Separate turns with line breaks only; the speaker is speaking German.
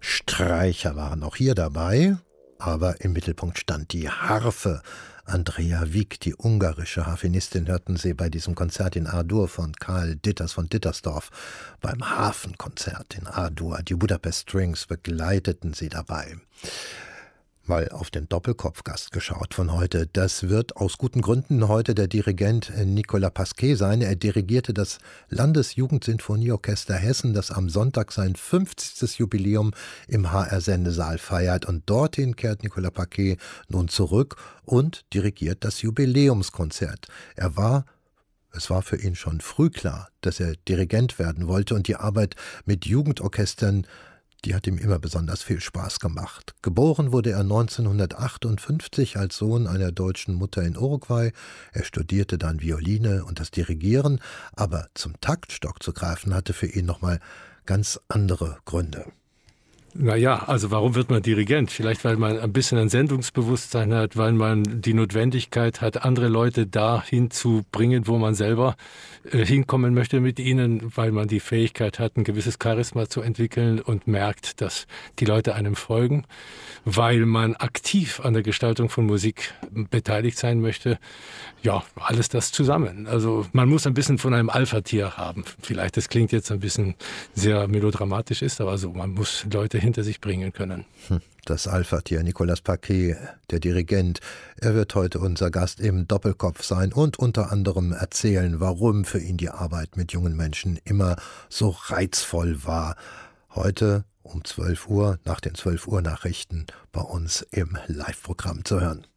Streicher waren auch hier dabei, aber im Mittelpunkt stand die Harfe. Andrea Wieck, die ungarische Harfenistin, hörten Sie bei diesem Konzert in A-Dur von Karl Ditters von Dittersdorf. Beim Hafenkonzert in A-Dur, die Budapest Strings begleiteten sie dabei. Mal auf den Doppelkopfgast geschaut von heute. Das wird aus guten Gründen heute der Dirigent Nicolas Pasquet sein. Er dirigierte das Landesjugendsinfonieorchester Hessen, das am Sonntag sein 50. Jubiläum im HR-Sendesaal feiert. Und dorthin kehrt Nicolas Pasquet nun zurück und dirigiert das Jubiläumskonzert. Es war für ihn schon früh klar, dass er Dirigent werden wollte, und die Arbeit mit Jugendorchestern, die hat ihm immer besonders viel Spaß gemacht. Geboren wurde er 1958 als Sohn einer deutschen Mutter in Uruguay. Er studierte dann Violine und das Dirigieren, aber zum Taktstock zu greifen hatte für ihn nochmal ganz andere Gründe.
Naja, also warum wird man Dirigent? Vielleicht, weil man ein bisschen ein Sendungsbewusstsein hat, weil man die Notwendigkeit hat, andere Leute dahin zu bringen, wo man selber hinkommen möchte mit ihnen, weil man die Fähigkeit hat, ein gewisses Charisma zu entwickeln und merkt, dass die Leute einem folgen, weil man aktiv an der Gestaltung von Musik beteiligt sein möchte. Ja, alles das zusammen. Also man muss ein bisschen von einem Alpha-Tier haben. Vielleicht, das klingt jetzt ein bisschen sehr melodramatisch, ist aber so, man muss Leute hinter sich bringen können.
Das Alpha-Tier, Nicolas Pasquet, der Dirigent. Er wird heute unser Gast im Doppelkopf sein und unter anderem erzählen, warum für ihn die Arbeit mit jungen Menschen immer so reizvoll war. Heute um 12 Uhr, nach den 12 Uhr Nachrichten, bei uns im Live-Programm zu hören.